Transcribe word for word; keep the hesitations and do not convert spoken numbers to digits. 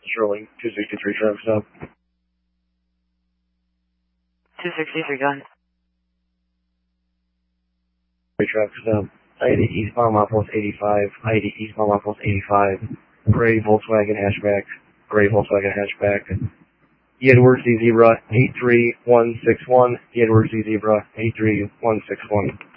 Sterling, two sixty-three traffic stop. two sixty-three, go ahead. Traffic stop. I eighty eastbound Milepost eighty-five. I eighty eastbound Milepost eighty-five. Gray Volkswagen hatchback. Gray Volkswagen hatchback. Edward C Zebra eight three one six one. Edward C Zebra eight three one six one.